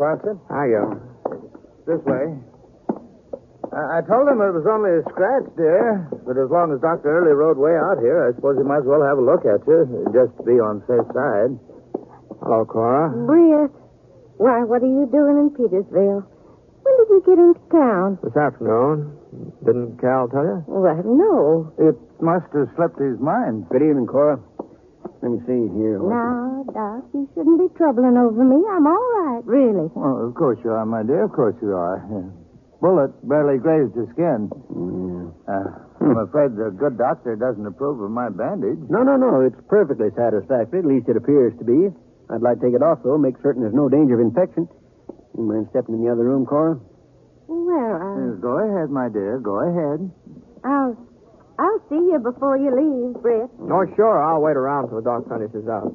Ponson. Hiya. This way. I told him it was only a scratch, dear. But as long as Dr. Early rode way out here, I suppose he might as well have a look at you, just to be on the safe side. Hello, Cora. Britt. Why, what are you doing in Petersville? When did you get into town? This afternoon. Didn't Cal tell you? Well, no. It must have slipped his mind. Good evening, Cora. Let me see here. Now, Doc, you shouldn't be troubling over me. I'm all right, really. Well, of course you are, my dear. Of course you are. Bullet barely grazed his skin. I'm afraid the good doctor doesn't approve of my bandage. No. It's perfectly satisfactory. At least it appears to be. I'd like to take it off, though. Make certain there's no danger of infection. You mind stepping in the other room, Cora? Well, Go ahead, my dear. Go ahead. I'll see you before you leave, Britt. Oh, sure. I'll wait around till the doc finishes out.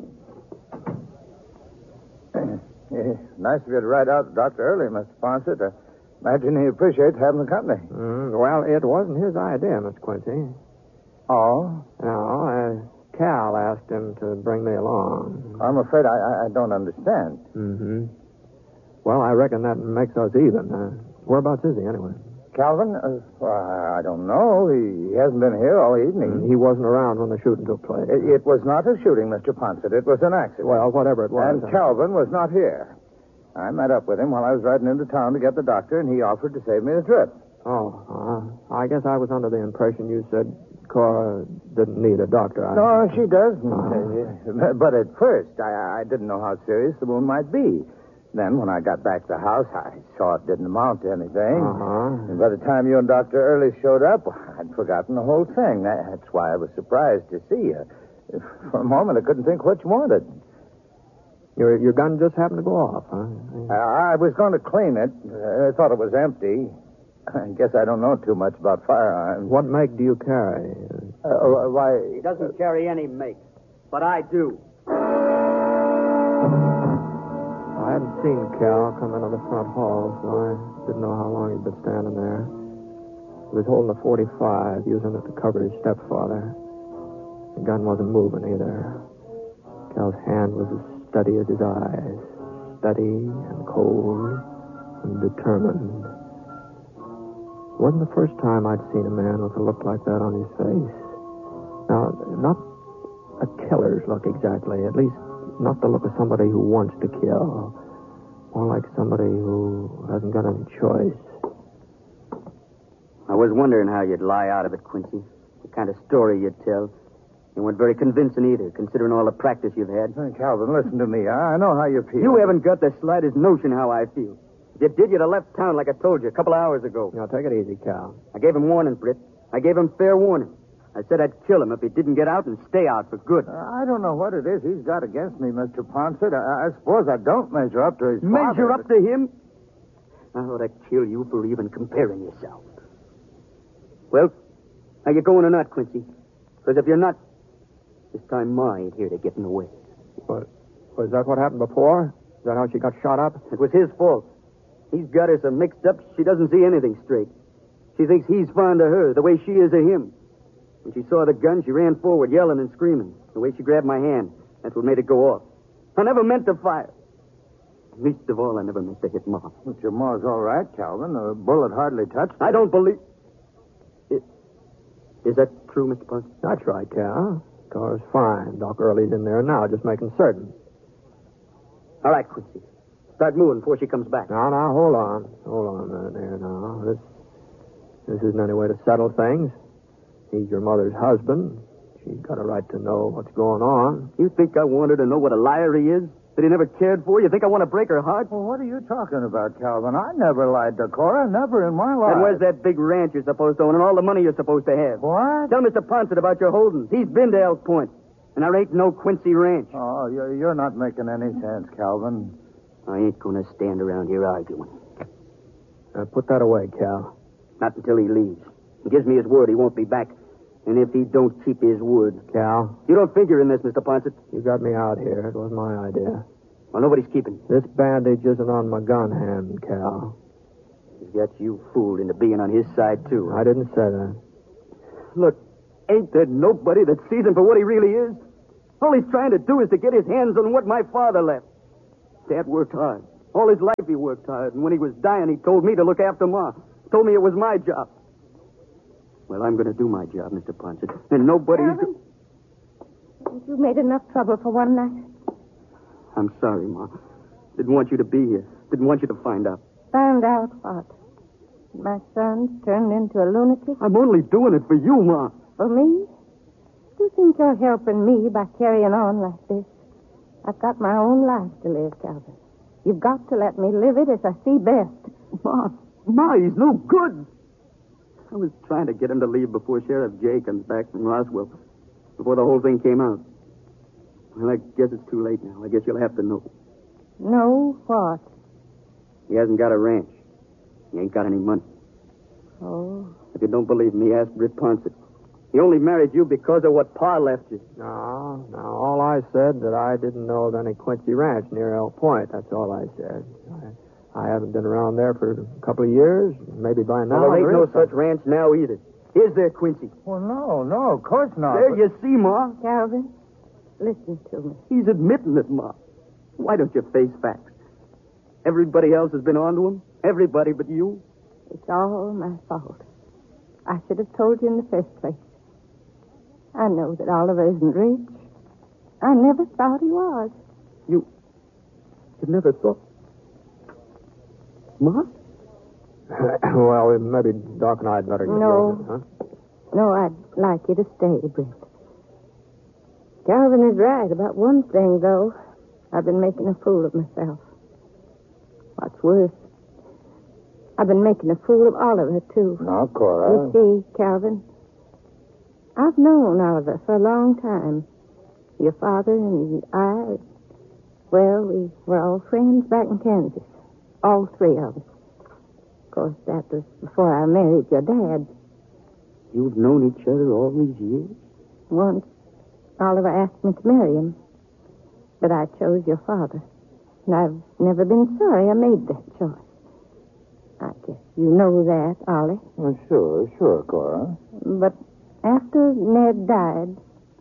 Nice of you to ride out to Dr. Early, Mr. Ponset. I imagine he appreciates having the company. Well, it wasn't his idea, Miss Quincy. Oh? No, Cal asked him to bring me along. I'm afraid I don't understand. Mm-hmm. Well, I reckon that makes us even. Whereabouts is he, anyway? Calvin? I don't know. He hasn't been here all evening. He wasn't around when the shooting took place. It was not a shooting, Mr. Ponset. It was an accident. Well, whatever it was. And Calvin was not here. I met up with him while I was riding into town to get the doctor, and he offered to save me the trip. Oh, I guess I was under the impression you said Cora didn't need a doctor. No, she doesn't. But at first, I didn't know how serious the wound might be. Then, when I got back to the house, I saw it didn't amount to anything. And by the time you and Dr. Early showed up, I'd forgotten the whole thing. That's why I was surprised to see you. For a moment, I couldn't think what you wanted. Your gun just happened to go off, huh? I was going to clean it. I thought it was empty. I guess I don't know too much about firearms. What make do you carry? Why... He doesn't carry any make, but I do. I hadn't seen Cal come into the front hall, so I didn't know how long he'd been standing there. He was holding a .45, using it to cover his stepfather. The gun wasn't moving either. Cal's hand was as steady as his eyes. Steady and cold and determined. It wasn't the first time I'd seen a man with a look like that on his face. Now, not a killer's look exactly, at least not the look of somebody who wants to kill. More like somebody who hasn't got any choice. I was wondering how you'd lie out of it, Quincy. The kind of story you'd tell. You weren't very convincing either, considering all the practice you've had. Hey, Calvin, listen to me. I know how you feel. You haven't got the slightest notion how I feel. If you did, you'd have left town like I told you a couple of hours ago. Now, take it easy, Cal. I gave him warning, Britt. I gave him fair warning. I said I'd kill him if he didn't get out and stay out for good. I don't know what it is he's got against me, Mr. Ponset. I suppose I don't measure up to his Measure father, up to him? I ought to kill you for even comparing yourself. Well, are you going or not, Quincy? Because if you're not, this time Ma ain't here to get in the way. What? Was that what happened before? Is that how she got shot up? It was his fault. He's got her so mixed up she doesn't see anything straight. She thinks he's fond of her the way she is of him. When she saw the gun, she ran forward, yelling and screaming. The way she grabbed my hand, that's what made it go off. I never meant to fire. Least of all, I never meant to hit Ma. But your ma's all right, Calvin. The bullet hardly touched her. I don't believe... Is that true, Mr. Ponce? That's right, Cal. Cora's fine. Doc Early's in there now, just making certain. All right, Quincy. Start moving before she comes back. Now, hold on. Hold on a minute there now. This isn't any way to settle things. He's your mother's husband. She's got a right to know what's going on. You think I want her to know what a liar he is? That he never cared for? You think I want to break her heart? Well, what are you talking about, Calvin? I never lied to Cora. Never in my life. And where's that big ranch you're supposed to own and all the money you're supposed to have? What? Tell Mr. Ponset about your holdings. He's been to Elk Point. And there ain't no Quincy Ranch. Oh, you're not making any sense, Calvin. I ain't going to stand around here arguing. Put that away, Cal. Not until he leaves. He gives me his word he won't be back. And if he don't keep his word... Cal? You don't figure in this, Mr. Ponset. You got me out here. It was my idea. Well, nobody's keeping. This bandage isn't on my gun hand, Cal. He's got you fooled into being on his side, too. I didn't say that. Look, ain't there nobody that sees him for what he really is? All he's trying to do is to get his hands on what my father left. Dad worked hard. All his life he worked hard, and when he was dying, he told me to look after Ma. Told me it was my job. Well, I'm going to do my job, Mr. Ponset, and nobody's... Calvin, you made enough trouble for one night. I'm sorry, Ma. Didn't want you to be here. Didn't want you to find out. Found out what? My son's turned into a lunatic? I'm only doing it for you, Ma. For me? Do you think you're helping me by carrying on like this? I've got my own life to live, Calvin. You've got to let me live it as I see best. Ma, he's no good. I was trying to get him to leave before Sheriff Jay comes back from Roswell, before the whole thing came out. Well, I guess it's too late now. I guess you'll have to know. Know what? He hasn't got a ranch. He ain't got any money. Oh. If you don't believe me, ask Britt Ponset. He only married you because of what Pa left you. No. All I said that I didn't know of any Quincy Ranch near Elk Point. That's all I said. I haven't been around there for a couple of years. Maybe by now. Well, there ain't no such ranch now either. Is there, Quincy? Well, no, of course not. There you see, Ma. Calvin, listen to me. He's admitting it, Ma. Why don't you face facts? Everybody else has been on to him. Everybody but you. It's all my fault. I should have told you in the first place. I know that Oliver isn't rich. I never thought he was. You never thought... Ma? Well, maybe Doc and I'd better get No. going, huh? No, I'd like you to stay, Brent. Calvin is right about one thing, though. I've been making a fool of myself. What's worse, I've been making a fool of Oliver, too. Now, Cora. You see, Calvin, I've known Oliver for a long time. Your father and I, well, we were all friends back in Kansas. All three of us. Of course, that was before I married your dad. You've known each other all these years? Once, Oliver asked me to marry him. But I chose your father. And I've never been sorry I made that choice. I guess you know that, Ollie. Well, sure, Cora. But after Ned died,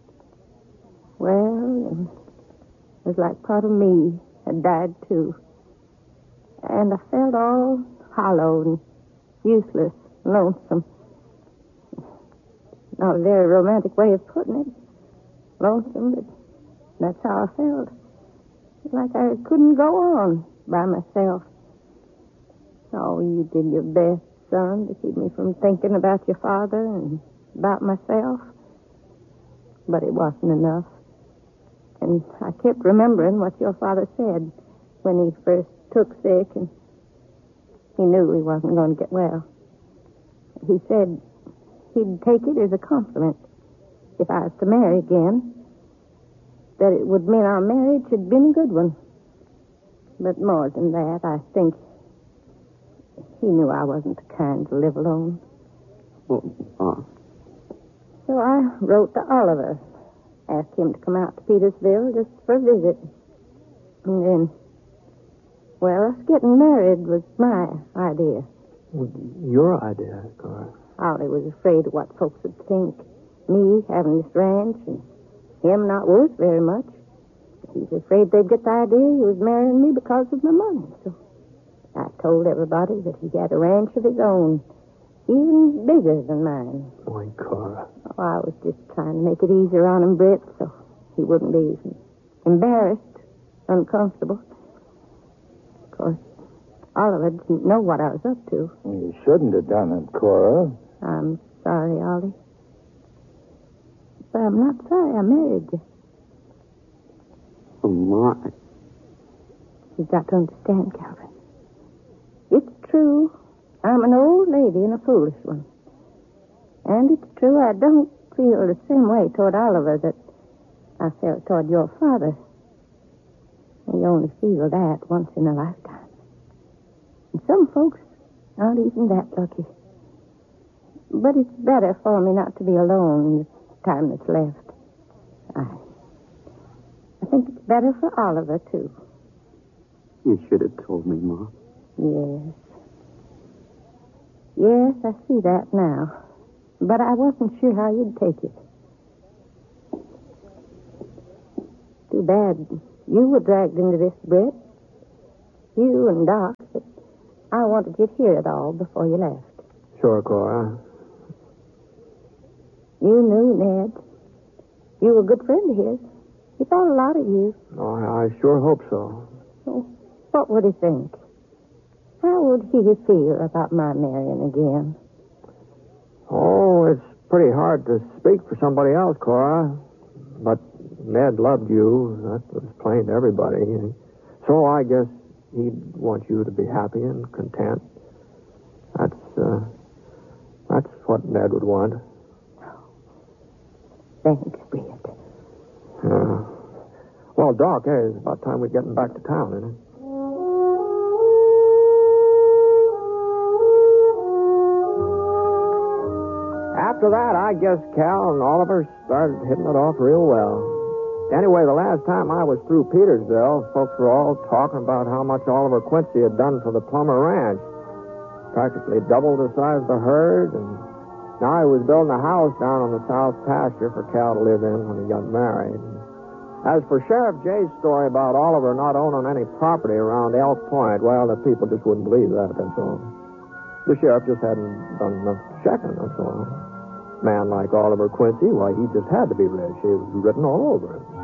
well, it was like part of me had died, too. And I felt all hollow and useless, lonesome. Not a very romantic way of putting it. Lonesome, but that's how I felt. Like I couldn't go on by myself. Oh, you did your best, son, to keep me from thinking about your father and about myself. But it wasn't enough. And I kept remembering what your father said when he first took sick and he knew he wasn't going to get well. He said he'd take it as a compliment if I was to marry again, that it would mean our marriage had been a good one. But more than that, I think he knew I wasn't the kind to live alone. So I wrote to Oliver, asked him to come out to Petersville just for a visit. And then, well, us getting married was my idea. Your idea, Cora. Ollie was afraid of what folks would think. Me having this ranch and him not worth very much. He was afraid they'd get the idea he was marrying me because of my money. So I told everybody that he had a ranch of his own, even bigger than mine. Boy, Cora. Oh, I was just trying to make it easier on him, Britt, so he wouldn't be embarrassed, uncomfortable. Of course, Oliver didn't know what I was up to. You shouldn't have done it, Cora. I'm sorry, Ollie. But I'm not sorry I married you. Oh, my. You've got to understand, Calvin. It's true. I'm an old lady and a foolish one. And it's true I don't feel the same way toward Oliver that I felt toward your father. You only feel that once in a lifetime. And some folks aren't even that lucky. But it's better for me not to be alone this time that's left. I think it's better for Oliver, too. You should have told me, Ma. Yes. Yes, I see that now. But I wasn't sure how you'd take it. Too bad you were dragged into this, Britt. you and Doc, but I wanted you to hear it all before you left. Sure, Cora. You knew Ned. You were a good friend of his. He thought a lot of you. Oh, I sure hope so. So, what would he think? How would he feel about my marrying again? Oh, it's pretty hard to speak for somebody else, Cora. But Ned loved you. That was plain to everybody. So I guess he'd want you to be happy and content. That's what Ned would want. Thanks, Britt. Well, Doc, it's about time we're getting back to town, isn't it? After that, I guess Cal and Oliver started hitting it off real well. Anyway, the last time I was through Petersville, folks were all talking about how much Oliver Quincy had done for the Plummer Ranch. Practically doubled the size of the herd, and now he was building a house down on the south pasture for Cal to live in when he got married. As for Sheriff Jay's story about Oliver not owning any property around Elk Point, well, the people just wouldn't believe that, that's all. The sheriff just hadn't done enough checking, that's all. Man like Oliver Quincy, why, he just had to be rich. He was written all over him.